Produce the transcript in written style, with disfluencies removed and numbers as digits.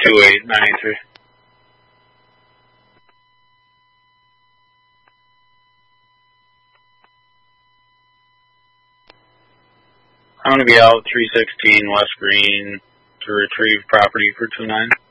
28983. I'm going to be out 316 West Green to retrieve property for 29.